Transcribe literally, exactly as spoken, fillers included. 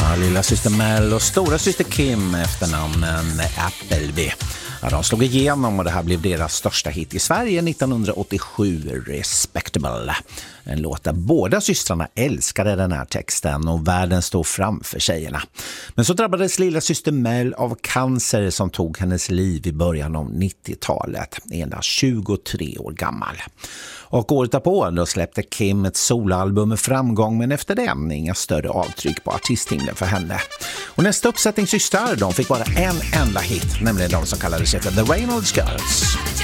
Ja, lilla syster Mel och stora syster Kim efter namnen Appleby. Ja, de slog igenom och det här blev deras största hit i Sverige nittonhundraåttiosju, Respectable. En låt där båda systrarna älskade den här texten och världen stod framför tjejerna. Men så drabbades lilla syster Mel av cancer som tog hennes liv i början av nittiotalet, endast tjugotre år gammal. Och året därpå då släppte Kim ett soloalbum med framgång, men efter den inga större avtryck på artisthimlen för henne. Och nästa uppsättning systrar, de fick bara en enda hit, nämligen de som kallade sig för The Reynolds Girls.